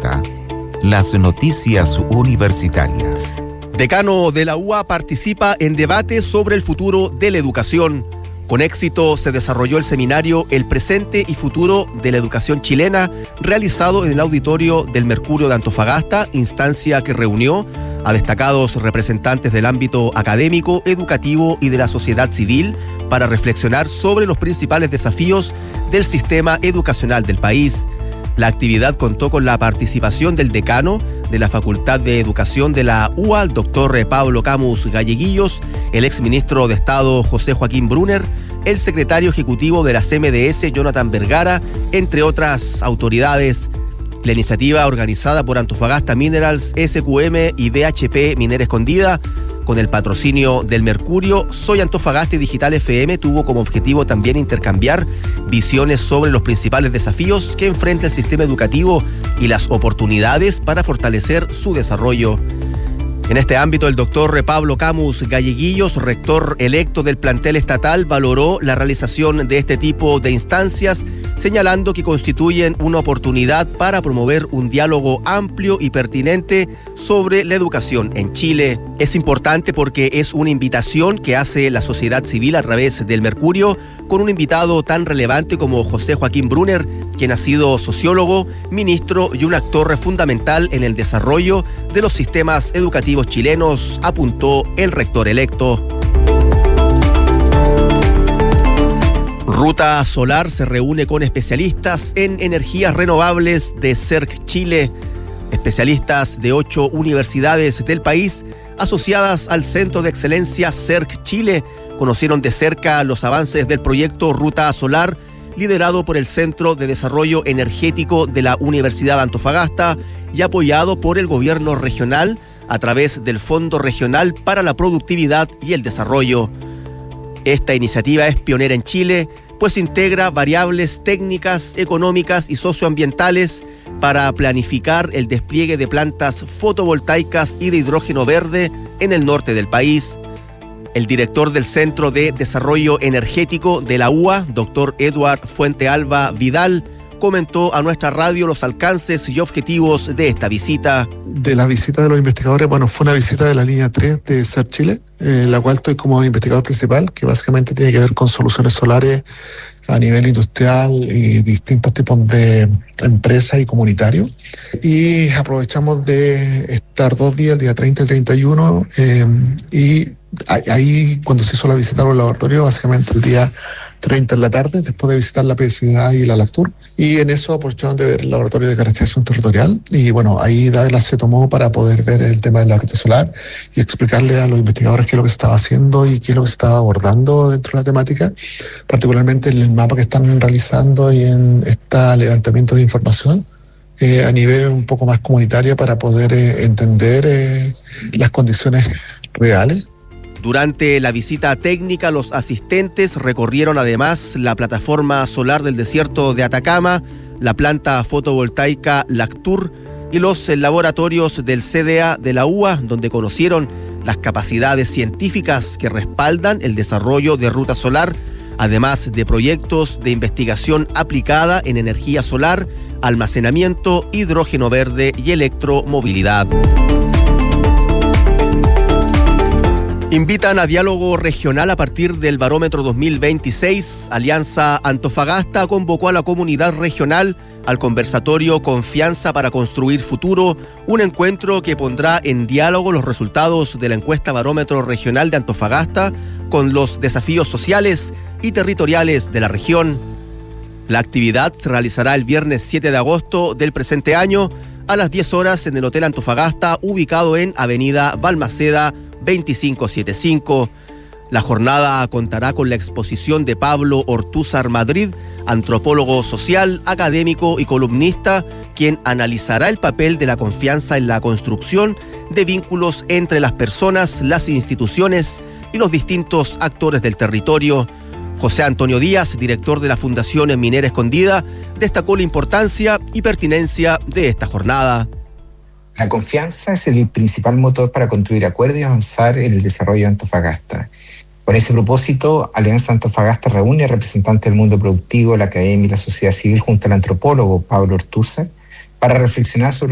Antofagasta. Las noticias universitarias. Decano de la UA participa en debate sobre el futuro de la educación. Con éxito se desarrolló el seminario El presente y futuro de la educación chilena, realizado en el auditorio del Mercurio de Antofagasta, instancia que reunió a destacados representantes del ámbito académico, educativo y de la sociedad civil para reflexionar sobre los principales desafíos del sistema educacional del país. La actividad contó con la participación del decano de la Facultad de Educación de la UA, el doctor Pablo Camus Galleguillos, el exministro de Estado José Joaquín Brunner, el secretario ejecutivo de la CMDS, Jonathan Vergara, entre otras autoridades. La iniciativa, organizada por Antofagasta Minerals, SQM y DHP Minera Escondida, con el patrocinio del Mercurio, Soy Antofagasta y Digital FM, tuvo como objetivo también intercambiar visiones sobre los principales desafíos que enfrenta el sistema educativo y las oportunidades para fortalecer su desarrollo. En este ámbito, el doctor Pablo Camus Galleguillos, rector electo del plantel estatal, valoró la realización de este tipo de instancias, señalando que constituyen una oportunidad para promover un diálogo amplio y pertinente sobre la educación en Chile. Es importante porque es una invitación que hace la sociedad civil a través del Mercurio, con un invitado tan relevante como José Joaquín Brunner, quien ha sido sociólogo, ministro y un actor fundamental en el desarrollo de los sistemas educativos chilenos, apuntó el rector electo. Ruta Solar se reúne con especialistas en energías renovables de CERC Chile, especialistas de 8 universidades del país asociadas al Centro de Excelencia CERC Chile, conocieron de cerca los avances del proyecto Ruta Solar, liderado por el Centro de Desarrollo Energético de la Universidad de Antofagasta y apoyado por el gobierno regional a través del Fondo Regional para la Productividad y el Desarrollo. Esta iniciativa es pionera en Chile, pues integra variables técnicas, económicas y socioambientales para planificar el despliegue de plantas fotovoltaicas y de hidrógeno verde en el norte del país. El director del Centro de Desarrollo Energético de la UA, doctor Eduard Fuentealba Vidal, comentó a nuestra radio los alcances y objetivos de esta visita. De la visita de los investigadores, fue una visita de la línea 3 de CERC Chile, la cual estoy como investigador principal, que básicamente tiene que ver con soluciones solares a nivel industrial y distintos tipos de empresas y comunitarios. Y aprovechamos de estar 2 días, el día 30 y 31, y ahí cuando se hizo la visita a los laboratorios, básicamente el día 30 en la tarde, después de visitar la PSA y la LACTUR, y en eso aprovechamos de ver el laboratorio de caracterización territorial, y ahí Dávila se tomó para poder ver el tema de la ruta solar y explicarle a los investigadores qué es lo que se estaba haciendo y qué es lo que se estaba abordando dentro de la temática, particularmente en el mapa que están realizando y en este levantamiento de información a nivel un poco más comunitario para poder entender las condiciones reales. Durante la visita técnica, los asistentes recorrieron además la plataforma solar del desierto de Atacama, la planta fotovoltaica LACTUR y los laboratorios del CDA de la UA, donde conocieron las capacidades científicas que respaldan el desarrollo de Ruta Solar, además de proyectos de investigación aplicada en energía solar, almacenamiento, hidrógeno verde y electromovilidad. Invitan a diálogo regional a partir del barómetro 2026. Alianza Antofagasta convocó a la comunidad regional al conversatorio Confianza para Construir Futuro, un encuentro que pondrá en diálogo los resultados de la encuesta Barómetro Regional de Antofagasta con los desafíos sociales y territoriales de la región. La actividad se realizará el viernes 7 de agosto del presente año a las 10 horas en el Hotel Antofagasta, ubicado en Avenida Balmaceda 2575. La jornada contará con la exposición de Pablo Ortúzar Madrid, antropólogo social, académico y columnista, quien analizará el papel de la confianza en la construcción de vínculos entre las personas, las instituciones y los distintos actores del territorio. José Antonio Díaz, director de la Fundación Minera Escondida, destacó la importancia y pertinencia de esta jornada. La confianza es el principal motor para construir acuerdos y avanzar en el desarrollo de Antofagasta. Con ese propósito, Alianza Antofagasta reúne a representantes del mundo productivo, la academia y la sociedad civil junto al antropólogo Pablo Ortúzar para reflexionar sobre